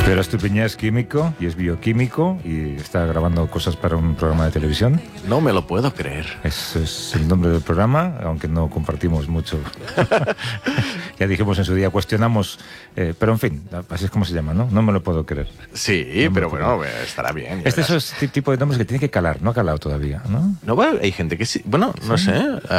Pero Estupiñán es químico y es bioquímico y está grabando cosas para un programa de televisión. No me lo puedo creer. Ese es el nombre del programa, aunque no compartimos mucho. Ya dijimos en su día, cuestionamos, pero en fin, así es como se llama, ¿no? No me lo puedo creer. Sí, No pero bueno, estará bien. Este es el tipo de nombres que tiene que calar, no ha calado todavía, ¿no? No, bueno, hay gente que sí. Bueno, no sé.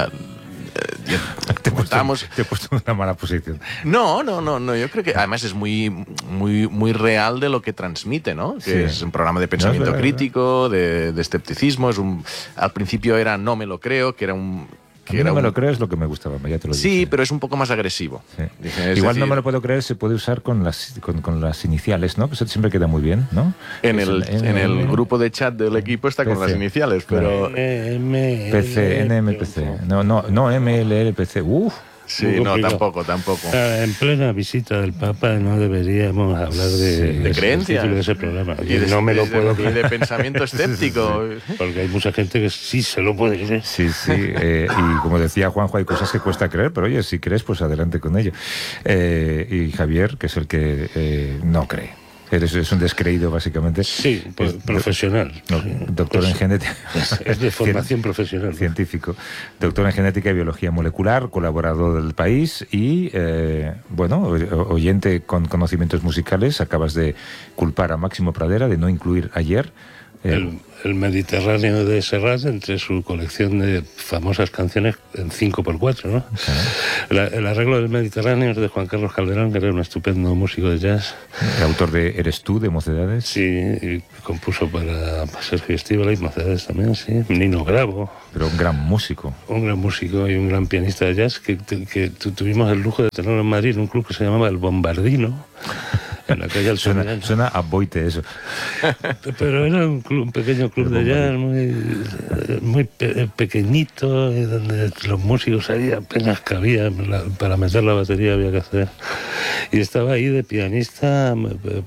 Te he puesto en una mala posición. No, yo creo que además es muy real de lo que transmite, ¿no? Que Sí. es un programa de pensamiento crítico, de escepticismo. Al principio era No me lo creo, que era un... No me lo creo, es lo que me gustaba, ya te lo dije. Sí, pero es un poco más agresivo. Sí. Igual no me lo puedo creer, se puede usar con las iniciales, ¿no? Pues eso siempre queda muy bien, ¿no? En el grupo de chat del equipo está con las iniciales, pero... PC, NMPC. No, MLLPC. Sí, no, tampoco. En plena visita del Papa no deberíamos hablar de creencias de ese programa. Y no me lo puedo creer. Y de pensamiento escéptico. Porque hay mucha gente que sí se lo puede creer. Sí. Y como decía Juanjo, hay cosas que cuesta creer, pero oye, si crees, pues adelante con ello. Y Javier, que es el que no cree. Es un descreído, básicamente. Sí, profesional. Doctor en genética. Es de formación profesional. Científico. Doctor en genética y biología molecular, colaborador del País y, oyente con conocimientos musicales. Acabas de culpar a Máximo Pradera de no incluir ayer el Mediterráneo de Serrat entre su colección de famosas canciones en 5x4, ¿no? El arreglo del Mediterráneo es de Juan Carlos Calderón, que era un estupendo músico de jazz. El autor de Eres tú, de Mocedades. Sí, y compuso para Sergio Estíbal y Mocedades también, sí. Nino Bravo. Pero un gran músico. Un gran músico y un gran pianista de jazz que tuvimos el lujo de tenerlo en Madrid en un club que se llamaba El Bombardino. En la calle suena a Boite eso. Pero era un pequeño club de jazz muy pequeñito, donde los músicos ahí apenas cabían, para meter la batería había que hacer. Y estaba ahí de pianista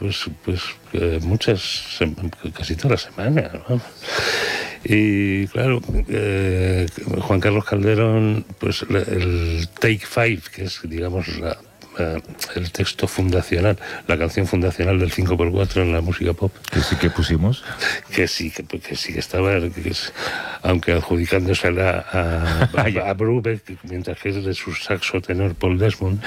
casi toda la semana, ¿no? Y claro, Juan Carlos Calderón, pues el Take Five, que es, digamos, el texto fundacional, la canción fundacional del 5x4 en la música pop. Que sí que pusimos. Que sí que estaba, aunque adjudicándosela a Brubeck, mientras que es de su saxo tenor Paul Desmond.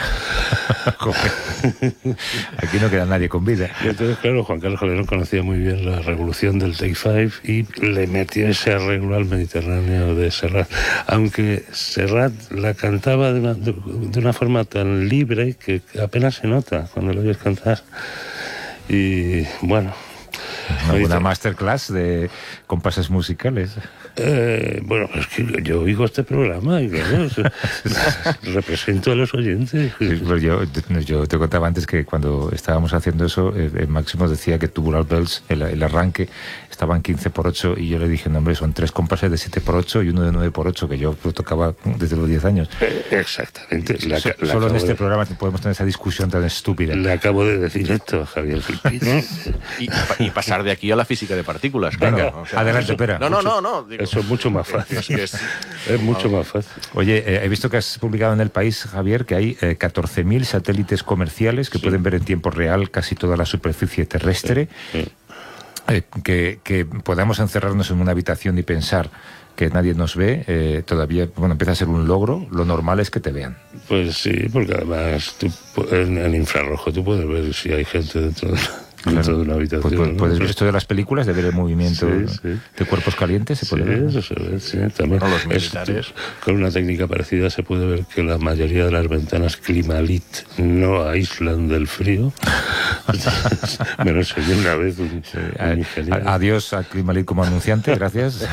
Aquí no queda nadie con vida. Y entonces, claro, Juan Carlos Calderón conocía muy bien la revolución del Take Five y le metió ese arreglo al Mediterráneo de Serrat. Aunque Serrat la cantaba de una forma tan libre que apenas se nota cuando lo oyes cantar. Y bueno, una buena masterclass de compases musicales. Bueno, es que yo oigo este programa y claro, represento a los oyentes. Sí, pues yo te contaba antes que cuando estábamos haciendo eso, Máximo decía que Tubular Bells, el arranque, estaban 15x8 y yo le dije, no hombre, son 3 compases de 7x8 y uno de 9x8 que yo tocaba desde los 10 años. Exactamente. Solo en este programa podemos tener esa discusión tan estúpida. Le acabo de decir esto a Javier Filipino. y pasar de aquí a la física de partículas. Bueno, venga, o sea, adelante, espera. No. Digo, eso es mucho más fácil. Es mucho más fácil. Oye, he visto que has publicado en El País, Javier, que hay 14.000 satélites comerciales que pueden ver en tiempo real casi toda la superficie terrestre. Sí. Que podamos encerrarnos en una habitación y pensar que nadie nos ve, todavía empieza a ser un logro. Lo normal es que te vean. Pues sí, porque además en infrarrojo tú puedes ver si hay gente dentro de una habitación. Pues, puedes ver esto de las películas, de ver el movimiento de cuerpos calientes. ¿Se puede ver? Eso se ve, sí. También los militares. Con una técnica parecida se puede ver que la mayoría de las ventanas Climalit no aíslan del frío. Me lo enseñó una vez un ingeniero. Adiós a Climalit como anunciante, gracias.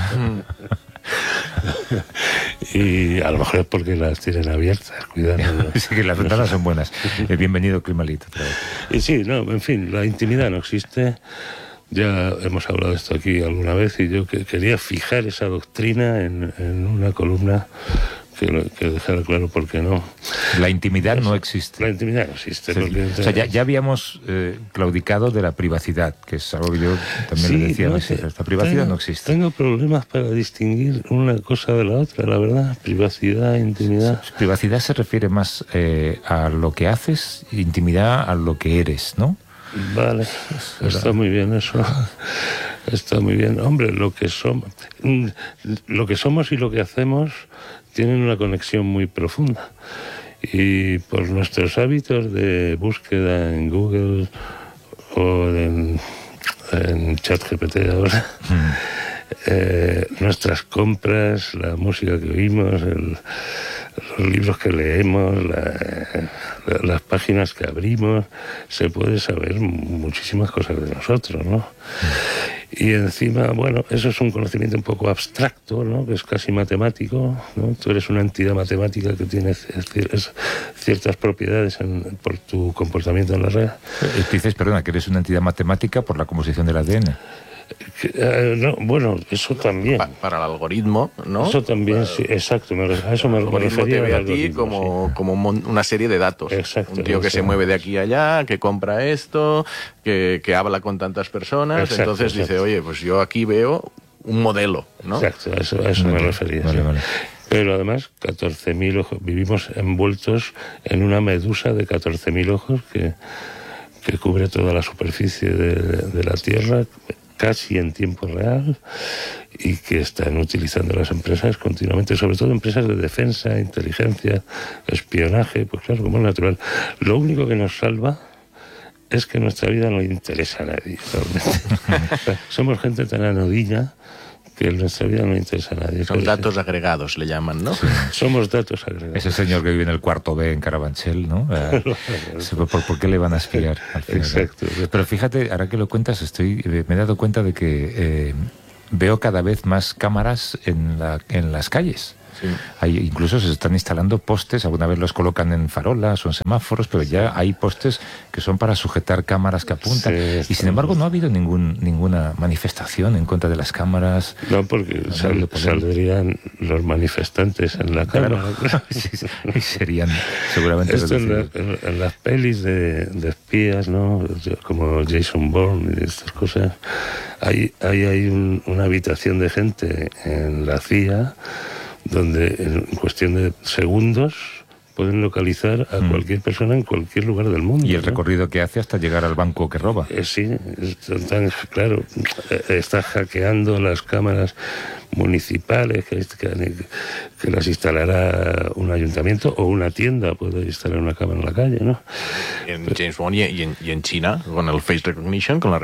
Y a lo mejor es porque las tienen abiertas, cuidado. Sí, que las ventanas son buenas. Bienvenido, Climalit. Y sí, la intimidad no existe. Ya hemos hablado de esto aquí alguna vez y yo quería fijar esa doctrina en una columna que dejara claro por qué no. La intimidad no existe. La intimidad no existe. Sí. O sea, ya habíamos claudicado de la privacidad, que es algo que yo también le decía. La privacidad no existe. Tengo problemas para distinguir una cosa de la otra, la verdad. Privacidad, intimidad. Privacidad se refiere más a lo que haces, intimidad a lo que eres, ¿no? Vale, está muy bien eso. Está muy bien. Hombre, lo que somos y lo que hacemos tienen una conexión muy profunda. Y por nuestros hábitos de búsqueda en Google o en ChatGPT ahora, nuestras compras, la música que oímos, los libros que leemos, las páginas que abrimos, se puede saber muchísimas cosas de nosotros, ¿no? Y encima, bueno, eso es un conocimiento un poco abstracto, ¿no? Que es casi matemático, ¿no? Tú eres una entidad matemática que tiene ciertas propiedades por tu comportamiento en la red. Dices, perdona, que eres una entidad matemática por la composición del ADN. No, bueno, eso también. Para el algoritmo, ¿no? Eso también, sí, exacto. A eso me refería. Te ve a ti como una serie de datos. Exacto. Un tío que se mueve de aquí a allá, que compra esto, que habla con tantas personas. Exacto, entonces dice, oye, pues yo aquí veo un modelo, ¿no? Exacto, a eso me refería. Vale, sí. vale. Pero además, 14.000 ojos. Vivimos envueltos en una medusa de 14.000 ojos que cubre toda la superficie de la Tierra, casi en tiempo real, y que están utilizando las empresas continuamente, sobre todo empresas de defensa, inteligencia, espionaje, pues claro, como es natural. Lo único que nos salva es que nuestra vida no le interesa a nadie, realmente. Somos gente tan anodina que en nuestra vida no le interesa a nadie. Son datos agregados, le llaman, ¿no? Sí. Somos datos agregados. Ese señor que vive en el cuarto B en Carabanchel, ¿no? ¿Por qué le van a espiar al final? Exacto. Pero fíjate, ahora que lo cuentas, me he dado cuenta de que veo cada vez más cámaras en las calles. Sí. Incluso se están instalando postes, alguna vez los colocan en farolas o en semáforos, pero ya hay postes que son para sujetar cámaras que apuntan. Sí, y sin embargo no ha habido ninguna manifestación en contra de las cámaras. No, porque saldrían los manifestantes en la cámara. Claro. Y serían seguramente... Esto en las pelis de espías, ¿no? Como Jason Bourne y estas cosas, hay una habitación de gente en la CIA donde en cuestión de segundos pueden localizar a cualquier persona en cualquier lugar del mundo. Y el recorrido que hace hasta llegar al banco que roba. Sí, claro. Está hackeando las cámaras municipales que las instalará un ayuntamiento o una tienda puede instalar una cámara en la calle, ¿no? En James Bond y en China, con el face recognition, con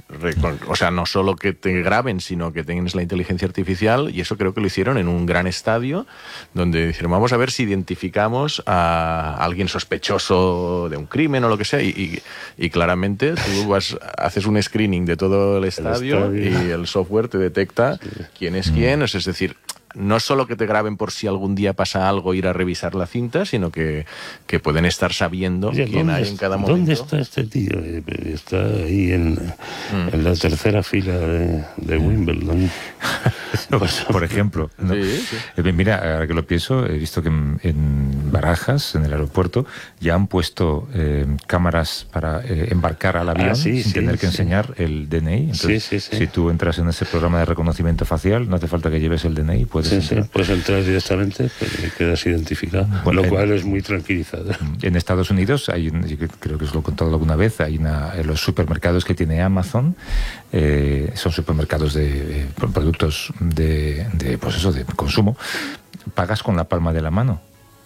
o sea, no solo que te graben, sino que tengas la inteligencia artificial, y eso creo que lo hicieron en un gran estadio, donde dijeron, vamos a ver si identificamos a alguien sospechoso de un crimen o lo que sea, y claramente tú haces un screening de todo el estadio y el software te detecta quién es quién, es decir, no solo que te graben por si algún día pasa algo, ir a revisar la cinta, sino que pueden estar sabiendo quién hay en cada momento. ¿Dónde está este tío? Está ahí en la tercera fila de Wimbledon. Por ejemplo, ¿no? Sí. Mira, ahora que lo pienso, he visto que en Barajas, en el aeropuerto, ya han puesto cámaras para embarcar al avión sin tener que enseñar el DNI. Entonces, si tú entras en ese programa de reconocimiento facial, no hace falta que lleves el DNI, puedes entrar. Puedes entrar directamente y quedas identificado, lo cual es muy tranquilizador. En Estados Unidos, yo creo que os lo he contado alguna vez, hay los supermercados que tiene Amazon, son supermercados de productos de consumo, pagas con la palma de la mano.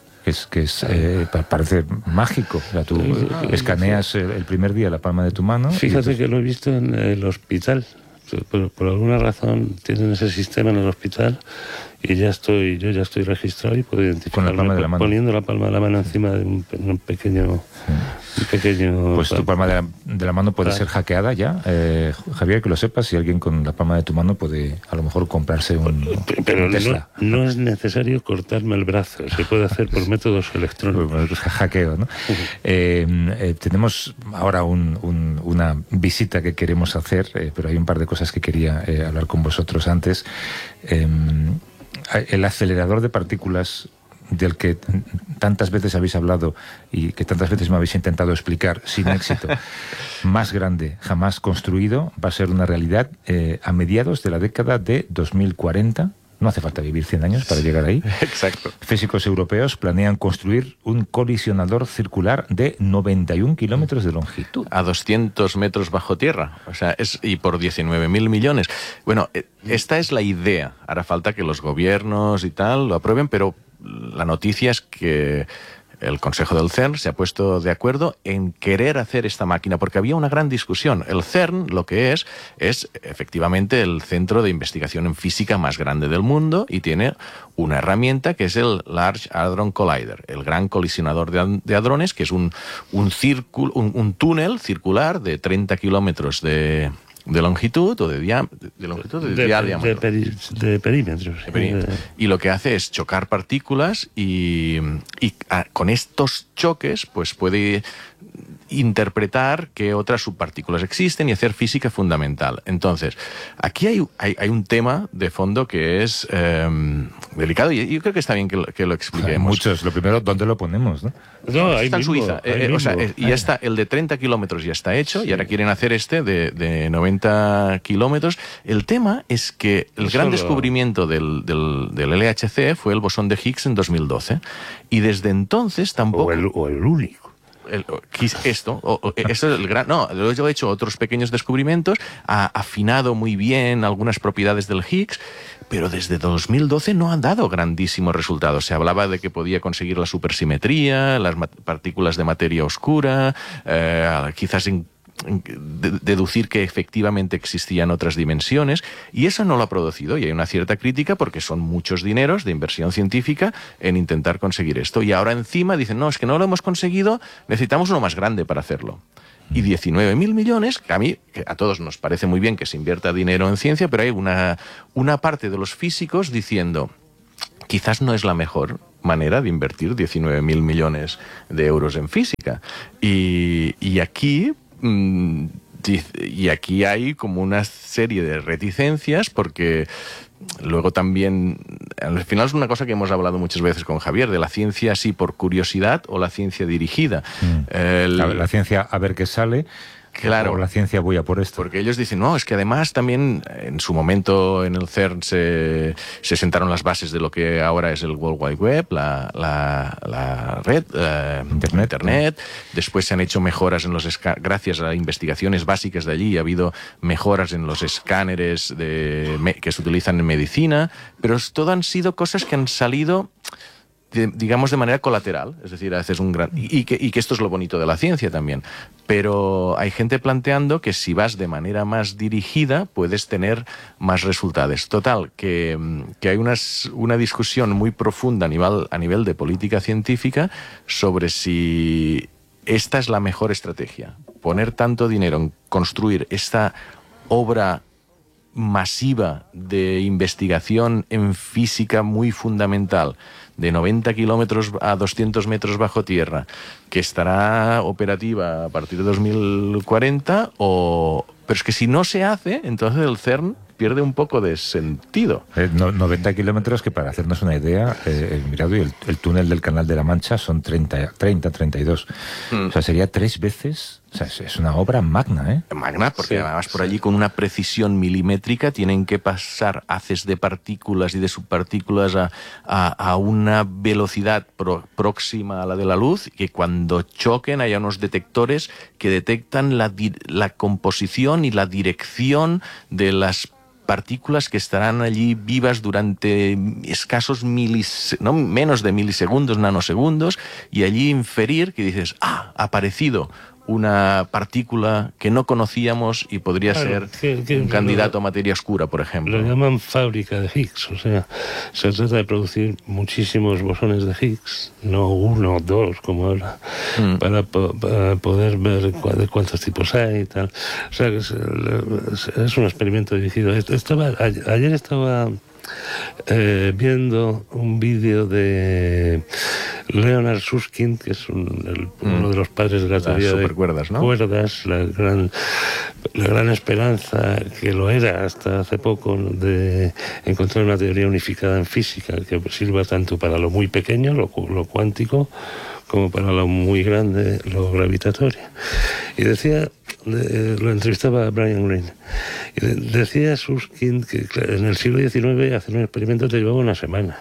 Parece mágico. O sea, tú escaneas el primer día la palma de tu mano. Fíjate que lo he visto en el hospital. Por alguna razón tienen ese sistema en el hospital y yo ya estoy registrado y puedo identificarme con la palma de la mano, poniendo la palma de la mano encima de un pequeño pues tu palma de la mano puede ser hackeada ya, Javier, que lo sepas. Si alguien con la palma de tu mano puede a lo mejor comprarse un Tesla. No es necesario cortarme el brazo, se puede hacer por métodos electrónicos. Hackeo, ¿no? Tenemos ahora una visita que queremos hacer, pero hay un par de cosas que quería hablar con vosotros antes. El acelerador de partículas del que tantas veces habéis hablado y que tantas veces me habéis intentado explicar sin éxito, más grande jamás construido, va a ser una realidad a mediados de la década de 2040, No hace falta vivir 100 años para llegar ahí. Exacto. Físicos europeos planean construir un colisionador circular de 91 kilómetros de longitud. A 200 metros bajo tierra. O sea, y por 19.000 millones. Bueno, esta es la idea. Hará falta que los gobiernos y tal lo aprueben, pero la noticia es que el Consejo del CERN se ha puesto de acuerdo en querer hacer esta máquina, porque había una gran discusión. El CERN lo que es efectivamente el centro de investigación en física más grande del mundo y tiene una herramienta que es el Large Hadron Collider, el gran colisionador de hadrones, que es un túnel circular de 30 kilómetros de longitud o de diámetro. De perímetros. Y lo que hace es chocar partículas y con estos choques pues puede interpretar qué otras subpartículas existen y hacer física fundamental. Entonces, aquí hay un tema de fondo que es delicado y yo creo que está bien que lo expliquemos. Muchos. Lo primero, ¿dónde lo ponemos? No, está en Suiza. Y ya está, el de 30 kilómetros ya está hecho y ahora quieren hacer este de 90 kilómetros. El tema es que el gran descubrimiento del LHC fue el bosón de Higgs en 2012 y desde entonces tampoco... O el único. Esto es el gran... No, yo he hecho otros pequeños descubrimientos, ha afinado muy bien algunas propiedades del Higgs, pero desde 2012 no han dado grandísimos resultados. Se hablaba de que podía conseguir la supersimetría, las partículas de materia oscura, quizás deducir que efectivamente existían otras dimensiones, y eso no lo ha producido, y hay una cierta crítica porque son muchos dineros de inversión científica en intentar conseguir esto, y ahora encima dicen, no, es que no lo hemos conseguido, necesitamos uno más grande para hacerlo. Y 19.000 millones, que a todos nos parece muy bien que se invierta dinero en ciencia, pero hay una parte de los físicos diciendo, quizás no es la mejor manera de invertir 19.000 millones de euros en física. Y aquí hay como una serie de reticencias porque luego también, al final es una cosa que hemos hablado muchas veces con Javier, de la ciencia así por curiosidad o la ciencia dirigida. La ciencia a ver qué sale. Claro. O la ciencia voy a por esto. Porque ellos dicen, no, es que además también en su momento en el CERN se sentaron las bases de lo que ahora es el World Wide Web, la red, Internet. Después se han hecho mejoras en gracias a investigaciones básicas de allí, ha habido mejoras en los escáneres que se utilizan en medicina, pero todo han sido cosas que han salido digamos de manera colateral, es decir, haces un gran... Y que esto es lo bonito de la ciencia también, pero hay gente planteando que si vas de manera más dirigida puedes tener más resultados. Total, que hay una discusión muy profunda a nivel de política científica sobre si esta es la mejor estrategia, poner tanto dinero en construir esta obra masiva de investigación en física muy fundamental, de 90 kilómetros a 200 metros bajo tierra, que estará operativa a partir de 2040, pero es que si no se hace, entonces el CERN pierde un poco de sentido. 90 kilómetros que, para hacernos una idea, mirad, el túnel del Canal de la Mancha son 32. O sea, sería 3 veces... O sea, es una obra magna, ¿eh? Magna, porque además por allí con una precisión milimétrica tienen que pasar haces de partículas y de subpartículas a una velocidad próxima a la de la luz, que cuando choquen haya unos detectores que detectan la composición y la dirección de las partículas que estarán allí vivas durante escasos menos de milisegundos, nanosegundos, y allí inferir que dices, ha aparecido una partícula que no conocíamos y podría ser un candidato a materia oscura, por ejemplo. Lo llaman fábrica de Higgs, o sea, se trata de producir muchísimos bosones de Higgs, no 1 o 2 como ahora, para poder ver de cuántos tipos hay y tal. O sea, es un experimento dirigido. Ayer estaba viendo un vídeo de Leonard Susskind, que es uno de los padres de la teoría de supercuerdas, ¿no? Cuerdas, la gran esperanza, que lo era hasta hace poco, de encontrar una teoría unificada en física que sirva tanto para lo muy pequeño, lo cuántico, como para lo muy grande, lo gravitatorio. Y decía, lo entrevistaba a Brian Greene, Y decía Susskind que en el siglo XIX hacer un experimento te llevaba una semana.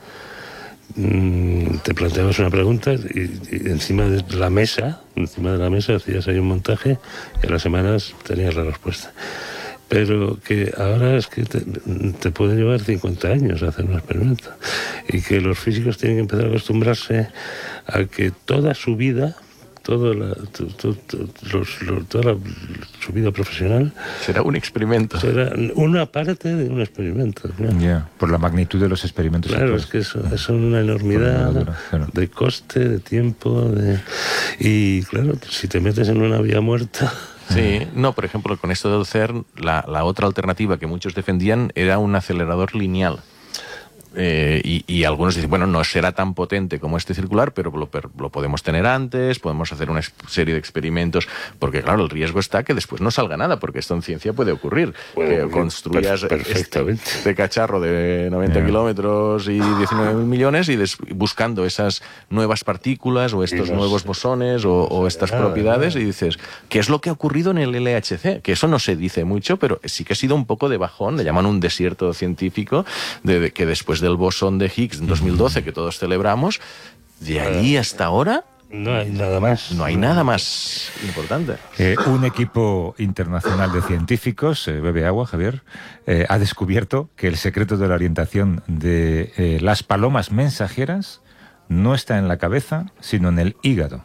Te planteabas una pregunta y encima de la mesa hacías ahí un montaje y a las semanas tenías la respuesta. Pero que ahora es que te puede llevar 50 años hacer un experimento y que los físicos tienen que empezar a acostumbrarse a que toda su vida, toda su vida profesional será un experimento. Será una parte de un experimento. ¿No? Por la magnitud de los experimentos. Claro, es que eso es una enormidad de coste, de tiempo, y claro, si te metes en una vía muerta... Sí, no, por ejemplo, con esto del CERN, la otra alternativa que muchos defendían era un acelerador lineal. Y algunos dicen, bueno, no será tan potente como este circular, pero lo podemos tener antes, podemos hacer una serie de experimentos, porque claro, el riesgo está que después no salga nada, porque esto en ciencia puede ocurrir. Que construyas este cacharro de 90 kilómetros y 19 millones y buscando esas nuevas partículas o estos nuevos bosones o estas propiedades y dices, ¿qué es lo que ha ocurrido en el LHC? Que eso no se dice mucho, pero sí que ha sido un poco de bajón, le llaman un desierto científico, que después del bosón de Higgs en 2012 que todos celebramos, de allí hasta ahora no hay nada más. No hay nada más importante. Un equipo internacional de científicos, bebe agua, Javier, ha descubierto que el secreto de la orientación de las palomas mensajeras no está en la cabeza, sino en el hígado.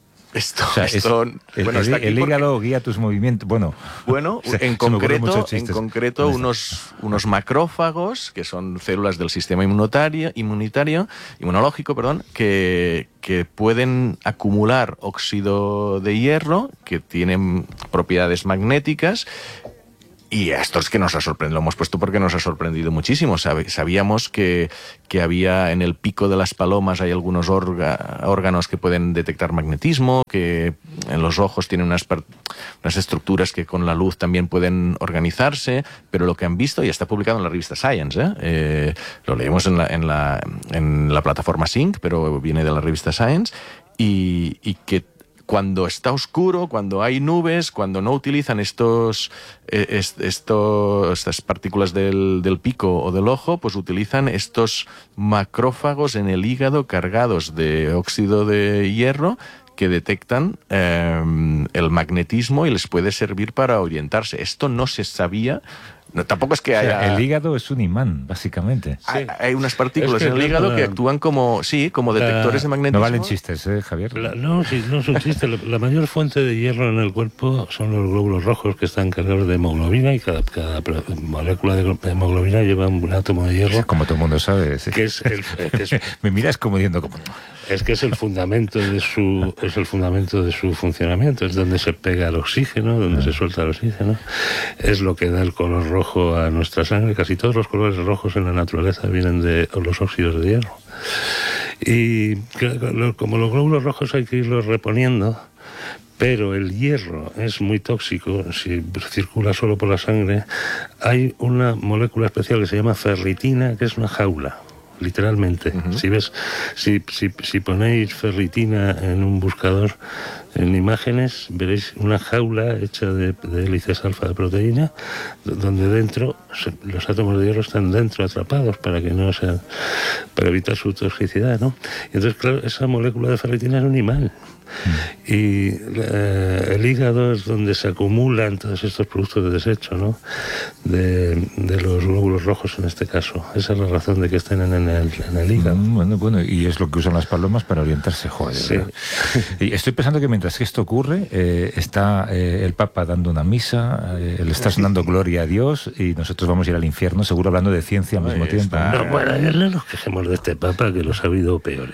El hígado guía tus movimientos. Bueno, en concreto unos macrófagos, que son células del sistema inmunológico, que pueden acumular óxido de hierro, que tienen propiedades magnéticas. Y a esto es que nos ha sorprendido, lo hemos puesto porque nos ha sorprendido muchísimo. Sabíamos que había en el pico de las palomas hay algunos órganos que pueden detectar magnetismo, que en los ojos tienen unas estructuras que con la luz también pueden organizarse, pero lo que han visto, y está publicado en la revista Science, lo leemos en la plataforma Sync, pero viene de la revista Science, y que cuando está oscuro, cuando hay nubes, cuando no utilizan estas partículas del pico o del ojo, pues utilizan estos macrófagos en el hígado cargados de óxido de hierro que detectan el magnetismo y les puede servir para orientarse. Esto no se sabía. No, tampoco es que haya... El hígado es un imán, básicamente. Sí. Hay unas partículas en el hígado que actúan como detectores de magnetismo. No valen chistes, Javier. No es un chiste. La mayor fuente de hierro en el cuerpo son los glóbulos rojos, que están cargados de hemoglobina, y cada molécula de hemoglobina lleva un átomo de hierro. Como todo el mundo sabe. Sí. Que es Me miras como diciendo como... Es que es el fundamento de su funcionamiento. Es donde se pega el oxígeno, donde se suelta el oxígeno. Es lo que da el color rojo a nuestra sangre. Casi todos los colores rojos en la naturaleza vienen de los óxidos de hierro. Y como los glóbulos rojos hay que irlos reponiendo, pero el hierro es muy tóxico si circula solo por la sangre, hay una molécula especial que se llama ferritina, que es una jaula. Literalmente. Si ponéis ferritina en un buscador en imágenes, veréis una jaula hecha de hélices alfa de proteína, donde dentro los átomos de hierro están dentro atrapados para evitar su toxicidad, ¿no? Y entonces, claro, esa molécula de ferritina es un imán. Y el hígado es donde se acumulan todos estos productos de desecho, ¿no? De los glóbulos rojos en este caso. Esa es la razón de que estén en el hígado. Bueno, y es lo que usan las palomas para orientarse, joder. Sí. Y estoy pensando que mientras que esto ocurre, está el Papa dando una misa, le está sonando gloria a Dios, y nosotros vamos a ir al infierno, seguro hablando de ciencia al mismo tiempo. No nos quejemos de este Papa, que los ha habido peores.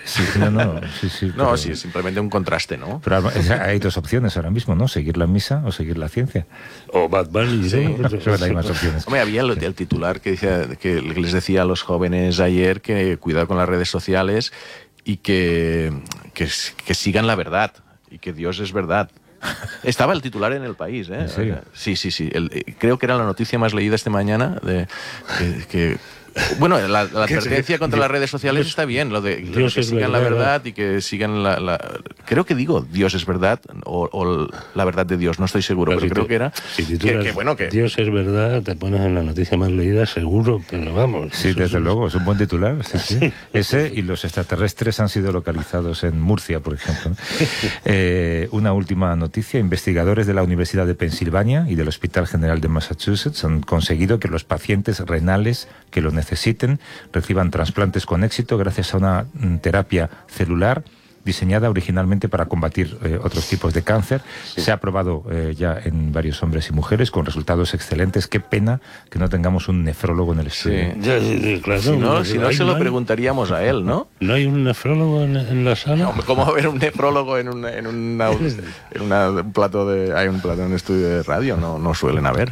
Sí, es simplemente un contraste, ¿no? Pero hay dos opciones ahora mismo, ¿no? Seguir la misa o seguir la ciencia. O Bad Bunny, ¿no? Pero hay más opciones. Hombre, había el titular que les decía a los jóvenes ayer que cuidado con las redes sociales y que sigan la verdad y que Dios es verdad. Estaba el titular en El País, ¿eh? ¿En serio? Sí. Creo que era la noticia más leída esta mañana que Bueno, la advertencia contra las redes sociales está bien, lo de que sigan la verdad y que sigan creo que digo Dios es verdad o la verdad de Dios, no estoy seguro, pero creo que era que Dios es verdad, te pones en la noticia más leída seguro, pero vamos. Sí, desde luego, es un buen titular. Sí. Ese y los extraterrestres han sido localizados en Murcia, por ejemplo. Una última noticia, investigadores de la Universidad de Pensilvania y del Hospital General de Massachusetts han conseguido que los pacientes renales que lo necesiten reciban trasplantes con éxito gracias a una terapia celular diseñada originalmente para combatir otros tipos de cáncer. Sí. Se ha probado ya en varios hombres y mujeres con resultados excelentes. Qué pena que no tengamos un nefrólogo en el estudio. Sí. Claro, si no se lo preguntaríamos a él, ¿no? ¿No hay un nefrólogo en la sala? ¿Cómo va a haber un nefrólogo en un plato de... Hay un plato en un estudio de radio, no suelen haber.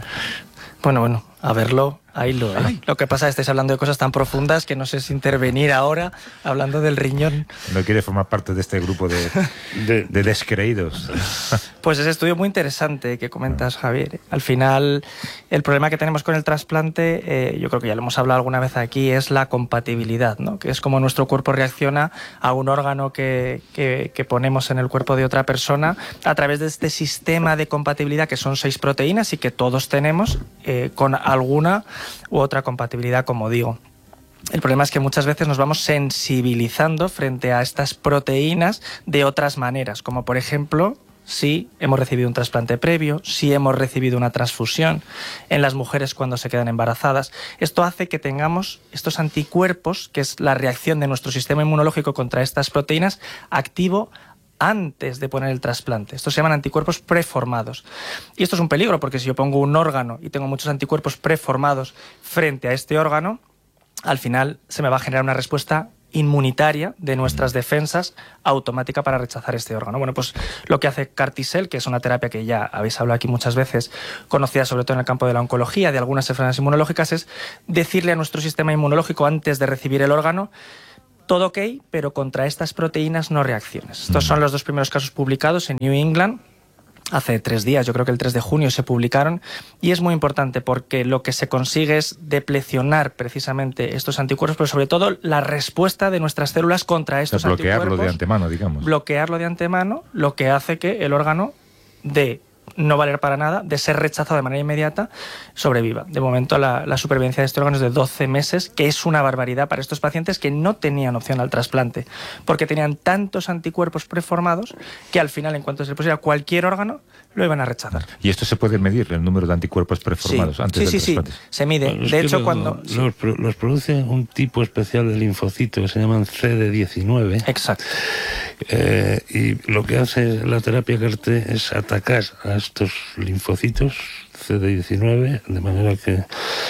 Bueno, a verlo, ahí lo hay. Lo que pasa es que estáis hablando de cosas tan profundas que no sé si intervenir ahora hablando del riñón. No quiere formar parte de este grupo de descreídos. Pues ese estudio muy interesante que comentas, Javier. Al final, el problema que tenemos con el trasplante, yo creo que ya lo hemos hablado alguna vez aquí, es la compatibilidad, ¿no? Que es como nuestro cuerpo reacciona a un órgano que ponemos en el cuerpo de otra persona a través de este sistema de compatibilidad que son 6 proteínas y que todos tenemos con alguna u otra compatibilidad, como digo. El problema es que muchas veces nos vamos sensibilizando frente a estas proteínas de otras maneras, como por ejemplo si hemos recibido un trasplante previo, si hemos recibido una transfusión, en las mujeres cuando se quedan embarazadas. Esto hace que tengamos estos anticuerpos, que es la reacción de nuestro sistema inmunológico contra estas proteínas, activo antes de poner el trasplante. Estos se llaman anticuerpos preformados. Y esto es un peligro, porque si yo pongo un órgano y tengo muchos anticuerpos preformados frente a este órgano, al final se me va a generar una respuesta inmunitaria de nuestras defensas automática para rechazar este órgano. Bueno, pues lo que hace CAR-T-cell, que es una terapia que ya habéis hablado aquí muchas veces, conocida sobre todo en el campo de la oncología, de algunas enfermedades inmunológicas, es decirle a nuestro sistema inmunológico antes de recibir el órgano: todo ok, pero contra estas proteínas no reacciones. Estos son los 2 primeros casos publicados en New England. Hace 3 días, yo creo que el 3 de junio se publicaron, y es muy importante porque lo que se consigue es deplecionar precisamente estos anticuerpos, pero sobre todo la respuesta de nuestras células contra estos anticuerpos. Bloquearlo de antemano, digamos. Bloquearlo de antemano, lo que hace que el órgano de no valer para nada, de ser rechazado de manera inmediata, sobreviva. De momento la supervivencia de este órgano es de 12 meses, que es una barbaridad para estos pacientes que no tenían opción al trasplante, porque tenían tantos anticuerpos preformados que al final, en cuanto se pusiera cualquier órgano, lo iban a rechazar. ¿Y esto se puede medir, el número de anticuerpos preformados antes del trasplante? Sí, se mide. Bueno, de hecho, cuando... Los produce un tipo especial de linfocito que se llaman CD19. Exacto. Y lo que hace la terapia CAR-T es atacar a estos linfocitos CD19 de manera que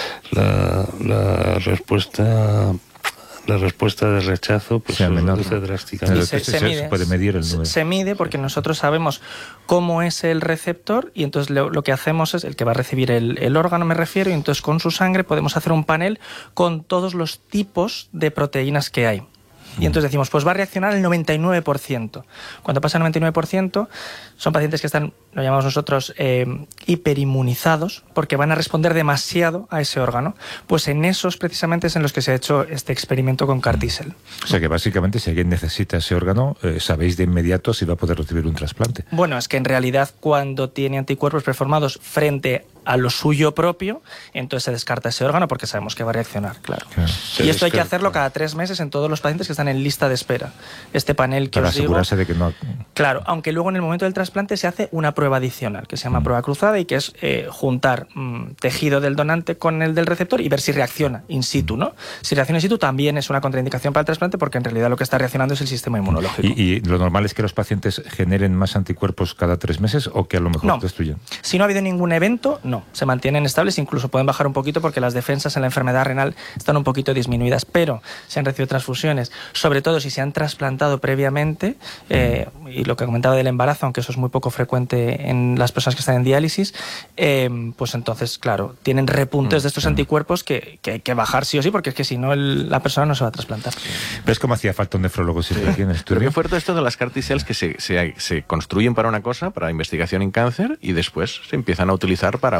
la respuesta de rechazo pues se reduce drásticamente. Se puede medir el número. Se mide porque nosotros sabemos cómo es el receptor, y entonces lo que hacemos es, el que va a recibir el órgano me refiero, y entonces con su sangre podemos hacer un panel con todos los tipos de proteínas que hay. Y entonces decimos, pues va a reaccionar el 99%. Cuando pasa el 99%, son pacientes que están, lo llamamos nosotros, hiperinmunizados, porque van a responder demasiado a ese órgano. Pues en esos precisamente es en los que se ha hecho este experimento con CAR-T-cell. O sea que básicamente si alguien necesita ese órgano, sabéis de inmediato si va a poder recibir un trasplante. Bueno, es que en realidad cuando tiene anticuerpos preformados frente a lo suyo propio, entonces se descarta ese órgano porque sabemos que va a reaccionar, claro. Y esto hay que hacerlo cada 3 meses en todos los pacientes que están en lista de espera. Este panel que para os digo... Para asegurarse de que no... Claro, aunque luego en el momento del trasplante se hace una prueba adicional, que se llama prueba cruzada, y que es juntar tejido del donante con el del receptor y ver si reacciona in situ, ¿no? Si reacciona in situ también es una contraindicación para el trasplante, porque en realidad lo que está reaccionando es el sistema inmunológico. ¿Y lo normal es que los pacientes generen más anticuerpos cada 3 meses o que a lo mejor destruyen? Si no ha habido ningún evento, no. Se mantienen estables, incluso pueden bajar un poquito porque las defensas en la enfermedad renal están un poquito disminuidas, pero si han recibido transfusiones, sobre todo si se han trasplantado previamente, y lo que comentaba del embarazo, aunque eso es muy poco frecuente en las personas que están en diálisis, pues entonces, claro, tienen repuntes de estos anticuerpos que hay que bajar sí o sí, porque es que si no la persona no se va a trasplantar. ¿Ves cómo hacía falta un nefrólogo siempre aquí en el estudio? Pero qué fuerte esto de las CAR-T cells que se construyen para una cosa, para investigación en cáncer, y después se empiezan a utilizar para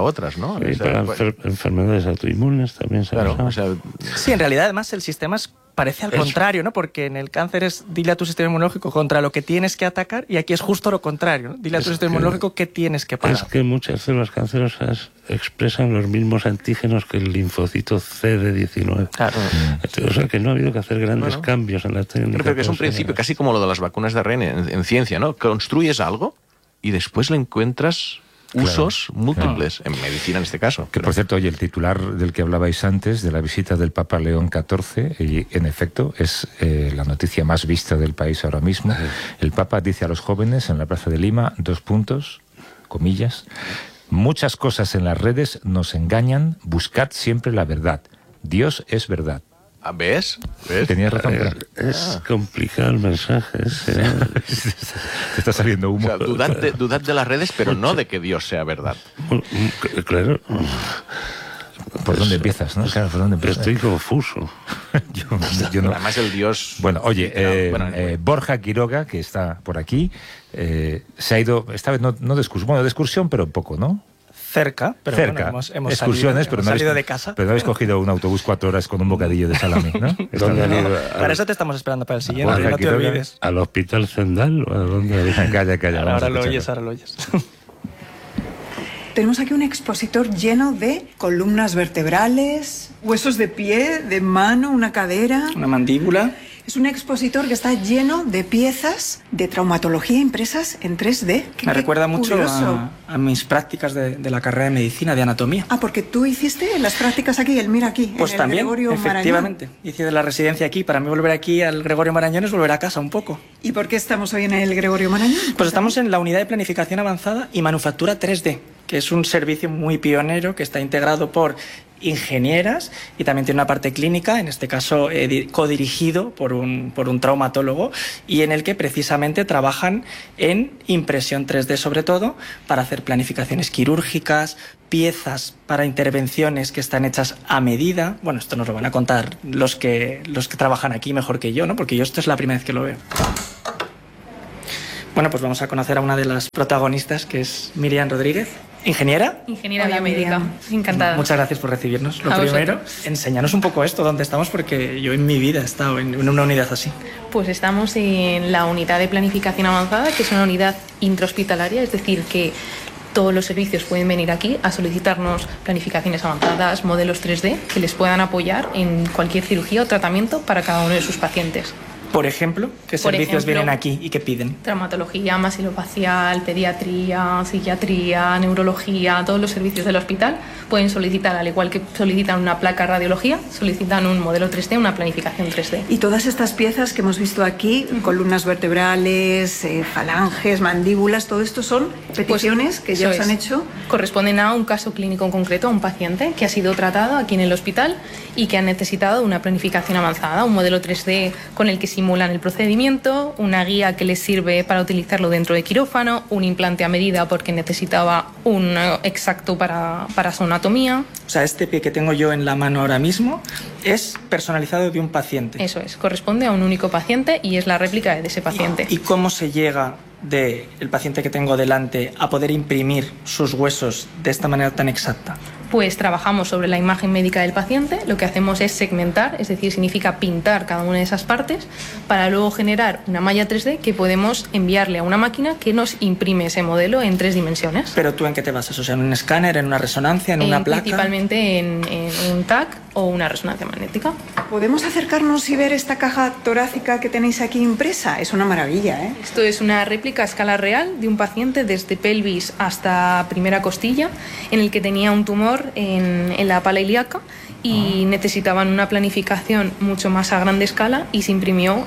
otras, ¿no? Y para enfermedades autoinmunes también se claro, Sí, en realidad además el sistema parece al contrario, ¿no? Porque en el cáncer es dile a tu sistema inmunológico contra lo que tienes que atacar y aquí es justo lo contrario, ¿no? Dile a tu sistema inmunológico qué tienes que parar. Es que muchas células cancerosas expresan los mismos antígenos que el linfocito CD19. Claro. O sea que no ha habido que hacer grandes cambios en la técnica. Pero que es un principio casi como lo de las vacunas de ARN en ciencia, ¿no? Construyes algo y después le encuentras usos múltiples, en medicina en este caso. Que por cierto, oye, el titular del que hablabais antes, de la visita del Papa León XIV, y en efecto es la noticia más vista del país ahora mismo. El Papa dice a los jóvenes en la Plaza de Lima, comillas, muchas cosas en las redes nos engañan, buscad siempre la verdad. Dios es verdad. ¿Ves? Tenías razón. Es complicado el mensaje. Te está saliendo humo. O sea, dudad de las redes, pero no de que Dios sea verdad. Claro. ¿Por dónde empiezas, no? Claro, ¿por dónde empiezas? Estoy confuso. yo no. Además el Dios... Bueno, oye, Borja Quiroga, que está por aquí, se ha ido, esta vez no de excursión, pero un poco, ¿no? Cerca, pero cerca. Bueno, hemos excursiones, salido, pero salido de casa. Pero no habéis cogido un autobús 4 horas con un bocadillo de salami, ¿no? Para eso te estamos esperando para el siguiente, no te olvides. ¿Al Hospital Zendal o a dónde? Calla. Ahora lo oyes. Tenemos aquí un expositor lleno de columnas vertebrales, huesos de pie, de mano, una cadera. Una mandíbula. Es un expositor que está lleno de piezas de traumatología impresas en 3D. Me recuerda mucho a mis prácticas de la carrera de medicina, de anatomía. Ah, porque tú hiciste las prácticas aquí, mira aquí, pues en el también, Gregorio efectivamente. Marañón. Hice de la residencia aquí. Para mí volver aquí al Gregorio Marañón es volver a casa un poco. ¿Y por qué estamos hoy en el Gregorio Marañón? Pues estamos en la unidad de planificación avanzada y manufactura 3D, que es un servicio muy pionero que está integrado por ingenieras y también tiene una parte clínica, en este caso codirigido por un traumatólogo, y en el que precisamente trabajan en impresión 3D sobre todo para hacer planificaciones quirúrgicas, piezas para intervenciones que están hechas a medida. Bueno, esto nos lo van a contar los que trabajan aquí mejor que yo, ¿no? Porque yo esto es la primera vez que lo veo. Bueno, pues vamos a conocer a una de las protagonistas, que es Miriam Rodríguez. ¿Ingeniera? Ingeniera biomédica. Encantada. Muchas gracias por recibirnos. Lo primero, enséñanos un poco esto, dónde estamos, porque yo en mi vida he estado en una unidad así. Pues estamos en la unidad de planificación avanzada, que es una unidad intrahospitalaria, es decir, que todos los servicios pueden venir aquí a solicitarnos planificaciones avanzadas, modelos 3D, que les puedan apoyar en cualquier cirugía o tratamiento para cada uno de sus pacientes. Por ejemplo, ¿qué servicios vienen aquí y qué piden? Traumatología, maxilofacial, pediatría, psiquiatría, neurología, todos los servicios del hospital pueden solicitar, al igual que solicitan una placa de radiología, solicitan un modelo 3D, una planificación 3D. Y todas estas piezas que hemos visto aquí, columnas vertebrales, falanges, mandíbulas, todo esto son peticiones que ya os han hecho. Corresponden a un caso clínico en concreto, a un paciente que ha sido tratado aquí en el hospital y que ha necesitado una planificación avanzada, un modelo 3D con el que simulan el procedimiento, una guía que les sirve para utilizarlo dentro de quirófano, un implante a medida porque necesitaba un exacto para su anatomía. O sea, este pie que tengo yo en la mano ahora mismo es personalizado de un paciente. Eso es, corresponde a un único paciente y es la réplica de ese paciente. ¿Y cómo se llega del paciente que tengo delante a poder imprimir sus huesos de esta manera tan exacta? Pues trabajamos sobre la imagen médica del paciente, lo que hacemos es segmentar, es decir, significa pintar cada una de esas partes para luego generar una malla 3D que podemos enviarle a una máquina que nos imprime ese modelo en 3 dimensiones. ¿Pero tú en qué te basas? O sea, ¿en un escáner, en una resonancia, en una placa? Principalmente en un TAC o una resonancia magnética. ¿Podemos acercarnos y ver esta caja torácica que tenéis aquí impresa? Es una maravilla, ¿eh? Esto es una réplica a escala real de un paciente desde pelvis hasta primera costilla, en el que tenía un tumor en la pala ilíaca y necesitaban una planificación mucho más a grande escala y se imprimió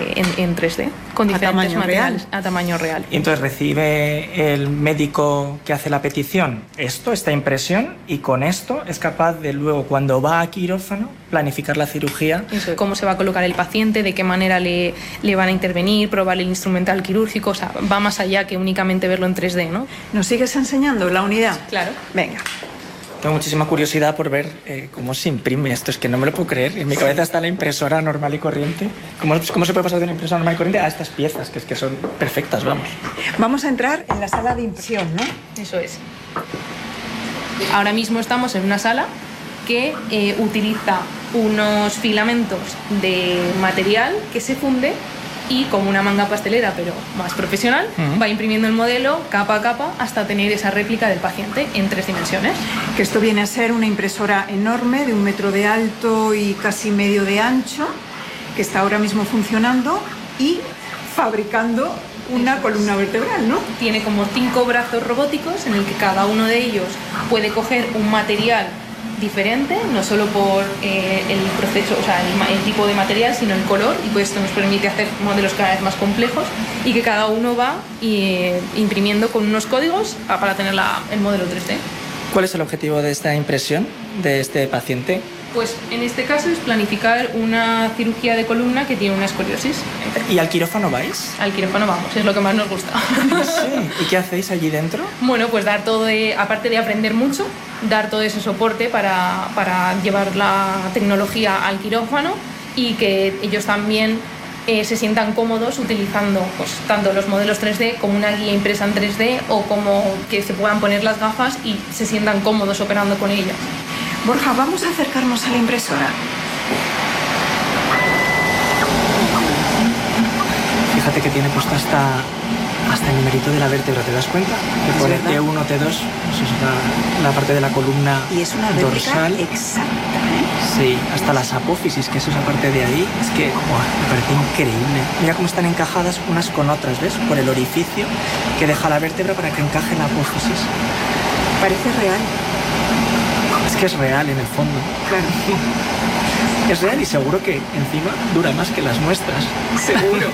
en 3D con diferentes materiales a tamaño real. Y entonces recibe el médico que hace la petición esta impresión, y con esto es capaz de luego, cuando va a quirófano, planificar la cirugía. Eso, cómo se va a colocar el paciente, de qué manera le van a intervenir, probar el instrumental quirúrgico, o sea, va más allá que únicamente verlo en 3D, ¿no? ¿Nos sigues enseñando la unidad? Claro. Venga. Tengo muchísima curiosidad por ver cómo se imprime esto. Es que no me lo puedo creer. En mi cabeza está la impresora normal y corriente. ¿Cómo se puede pasar de una impresora normal y corriente a estas piezas, que es que son perfectas, vamos? Vamos a entrar en la sala de impresión, ¿no? Eso es. Ahora mismo estamos en una sala que utiliza unos filamentos de material que se funde y, como una manga pastelera pero más profesional, va imprimiendo el modelo capa a capa hasta tener esa réplica del paciente en 3 dimensiones. Que esto viene a ser una impresora enorme de 1 metro de alto y casi medio de ancho, que está ahora mismo funcionando y fabricando una columna vertebral, ¿no? Tiene como 5 brazos robóticos en el que cada uno de ellos puede coger un material diferente, no solo por el proceso, o sea, el tipo de material, sino el color, y pues esto nos permite hacer modelos cada vez más complejos y que cada uno va imprimiendo con unos códigos para tener el modelo 3D. ¿Cuál es el objetivo de esta impresión de este paciente? Pues en este caso es planificar una cirugía de columna que tiene una escoliosis. ¿Y al quirófano vais? Al quirófano vamos, es lo que más nos gusta. Sí. ¿Y qué hacéis allí dentro? Bueno, pues dar todo, aparte de aprender mucho, dar todo ese soporte para llevar la tecnología al quirófano y que ellos también se sientan cómodos utilizando pues, tanto los modelos 3D como una guía impresa en 3D o como que se puedan poner las gafas y se sientan cómodos operando con ellas. Borja, vamos a acercarnos a la impresora. Fíjate que tiene puesto hasta el numerito de la vértebra, ¿te das cuenta? Que pone T1, T2, eso es la parte de la columna dorsal. Y es una réplica exacta, ¿eh? Sí, hasta las apófisis, que eso es aparte de ahí, es que me parece increíble. Mira cómo están encajadas unas con otras, ¿ves? Por el orificio que deja la vértebra para que encaje la apófisis. Parece real. Es que es real en el fondo. Claro. Es real y seguro que encima dura más que las nuestras. Seguro.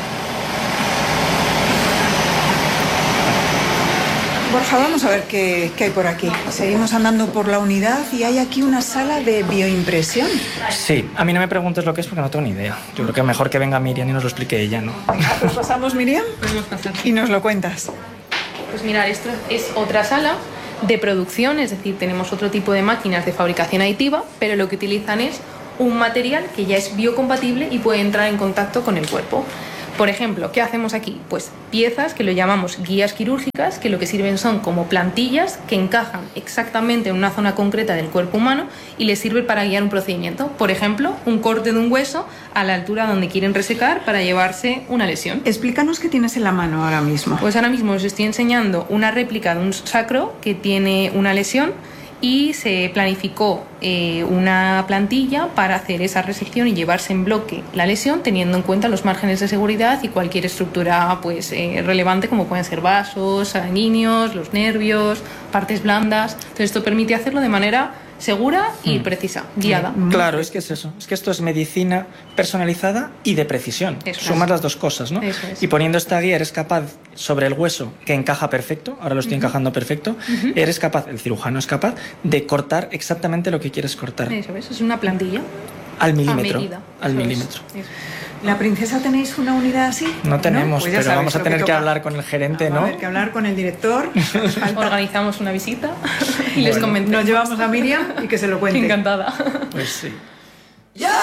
Borja, vamos a ver qué hay por aquí. Seguimos andando por la unidad y hay aquí una sala de bioimpresión. Sí, a mí no me preguntes lo que es porque no tengo ni idea. Yo creo que mejor que venga Miriam y nos lo explique ella, ¿no? Pues pasamos, Miriam, y nos lo cuentas. Pues mirad, esto es otra sala de producción, es decir, tenemos otro tipo de máquinas de fabricación aditiva, pero lo que utilizan es un material que ya es biocompatible y puede entrar en contacto con el cuerpo. Por ejemplo, ¿qué hacemos aquí? Pues piezas que lo llamamos guías quirúrgicas, que lo que sirven son como plantillas que encajan exactamente en una zona concreta del cuerpo humano y les sirve para guiar un procedimiento. Por ejemplo, un corte de un hueso a la altura donde quieren resecar para llevarse una lesión. Explícanos qué tienes en la mano ahora mismo. Pues ahora mismo os estoy enseñando una réplica de un sacro que tiene una lesión y se planificó una plantilla para hacer esa resección y llevarse en bloque la lesión, teniendo en cuenta los márgenes de seguridad y cualquier estructura pues, relevante, como pueden ser vasos sanguíneos, los nervios, partes blandas. Entonces esto permite hacerlo de manera segura y precisa, guiada. Claro, es que es eso. Es que esto es medicina personalizada y de precisión. Sumas las dos cosas, ¿no? Eso es. Y poniendo esta guía eres capaz, sobre el hueso, que encaja perfecto, ahora lo estoy encajando perfecto, eres capaz, el cirujano es capaz, de cortar exactamente lo que quieres cortar. Eso es una plantilla. Al milímetro. A medida. Al Eso milímetro. es. ¿La Princesa tenéis una unidad así? No tenemos, Pues ya pero sabéis vamos a lo tener que toca. hablar con el gerente, ¿no? Vamos a tener que hablar con el director. Organizamos una visita y les comentamos. Nos llevamos a Miriam y que se lo cuente. Encantada. Pues sí.